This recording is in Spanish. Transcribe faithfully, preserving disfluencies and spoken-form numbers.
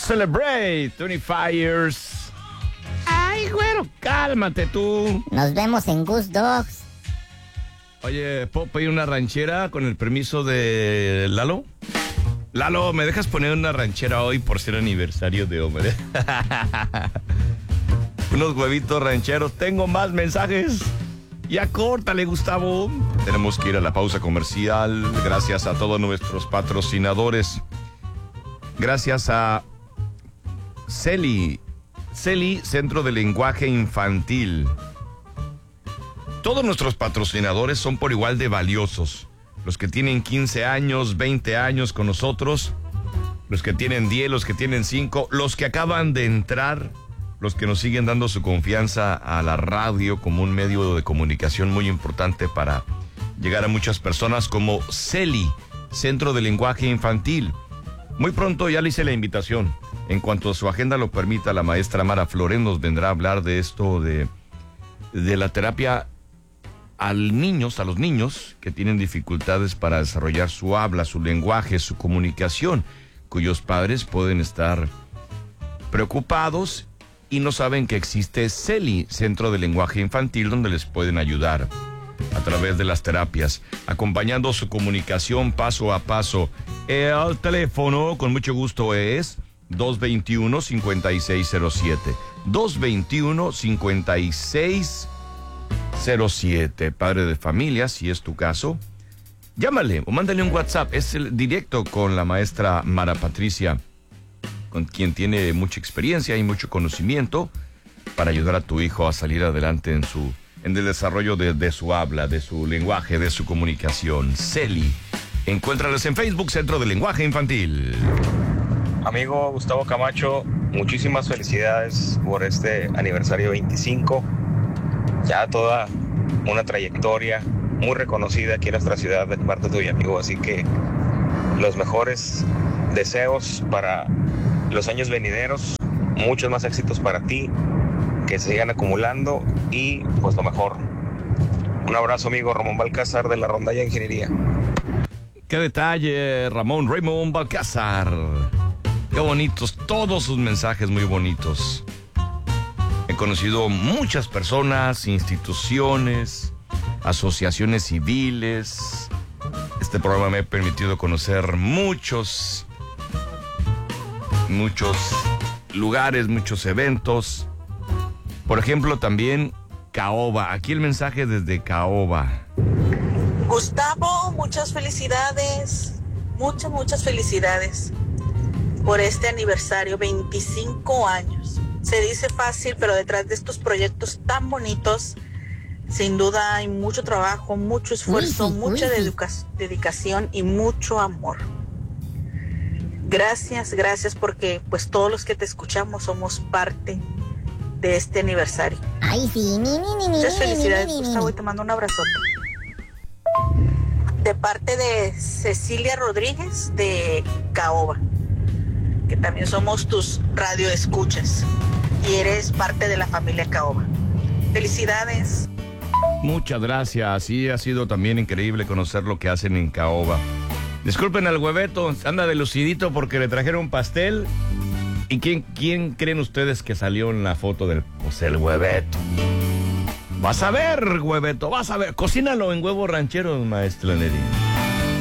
celebrate twenty-five years. Ay, güero, cálmate tú. Nos vemos en Goose Dogs. Oye, ¿puedo pedir una ranchera con el permiso de Lalo? Lalo, ¿me dejas poner una ranchera hoy por ser aniversario de Homer? Unos huevitos rancheros. Tengo más mensajes. Ya córtale, Gustavo. Tenemos que ir a la pausa comercial. Gracias a todos nuestros patrocinadores. Gracias a Celi. Celi, Centro de Lenguaje Infantil. Todos nuestros patrocinadores son por igual de valiosos. Los que tienen quince años, veinte años con nosotros, los que tienen diez, los que tienen cinco, los que acaban de entrar, los que nos siguen dando su confianza a la radio como un medio de comunicación muy importante para llegar a muchas personas, como Celi, Centro de Lenguaje Infantil. Muy pronto ya le hice la invitación. En cuanto su agenda lo permita, la maestra Mara Flores nos vendrá a hablar de esto, de, de la terapia a niños, a los niños que tienen dificultades para desarrollar su habla, su lenguaje, su comunicación, cuyos padres pueden estar preocupados y no saben que existe Celi, Centro de Lenguaje Infantil, donde les pueden ayudar a través de las terapias, acompañando su comunicación paso a paso. El teléfono, con mucho gusto, es dos veintiuno, cincuenta y seis cero siete. dos veintiuno, cincuenta y seis cero siete. Padre de familia, si es tu caso, llámale o mándale un WhatsApp. Es el directo con la maestra Mara Patricia, con quien tiene mucha experiencia y mucho conocimiento para ayudar a tu hijo a salir adelante en su en el desarrollo de, de su habla, de su lenguaje, de su comunicación. Celi. Encuéntrales en Facebook, Centro de Lenguaje Infantil. Amigo Gustavo Camacho, muchísimas felicidades por este aniversario veinticinco. Ya toda una trayectoria muy reconocida aquí en nuestra ciudad de parte tuya, amigo. Así que los mejores deseos para los años venideros, muchos más éxitos para ti, que se sigan acumulando y pues lo mejor. Un abrazo, amigo. Ramón Balcázar, de la Rondalla Ingeniería. Qué detalle, Ramón Raymond Balcázar. Qué bonitos, todos sus mensajes muy bonitos. He conocido muchas personas, instituciones, asociaciones civiles. Este programa me ha permitido conocer muchos, muchos lugares, muchos eventos. Por ejemplo, también Caoba. Aquí el mensaje desde Caoba. Gustavo, muchas felicidades, muchas, muchas felicidades por este aniversario, veinticinco años. Se dice fácil, pero detrás de estos proyectos tan bonitos, sin duda hay mucho trabajo, mucho esfuerzo, Uy, sí, mucha uy, sí. dedica- dedicación y mucho amor. Gracias, gracias, porque pues todos los que te escuchamos somos parte de este aniversario. Ay, sí, ni, ni, ni, ni, Muchas ni, felicidades, ni, ni, ni, Gustavo, ni. y te mando un abrazote. De parte de Cecilia Rodríguez de Caoba, que también somos tus radioescuchas y eres parte de la familia Caoba. Felicidades. Muchas gracias. Sí, ha sido también increíble conocer lo que hacen en Caoba. Disculpen al hueveto, anda de lucidito porque le trajeron pastel. ¿Y quién, quién creen ustedes que salió en la foto del... Pues el hueveto. Vas a ver, hueveto, vas a ver. Cocínalo en huevos rancheros, maestra Neri.